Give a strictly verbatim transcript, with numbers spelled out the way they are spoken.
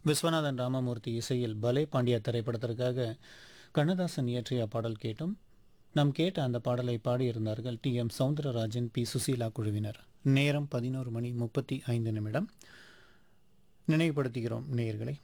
விஸ்வநாதன் ராமமூர்த்தி இசையில் பலே பாண்டியா திரைப்படத்திற்காக கண்ணதாசன் இயற்றிய பாடல் கேட்டும். நாம் கேட்ட அந்த பாடலை பாடியிருந்தார்கள் D M Soundararajan, B Susheela குழுவினர். நேரம் பதினோரு மணி முப்பத்தி ஐந்து நிமிடம். நினைவுபடுத்துகிறோம் நேயர்களை,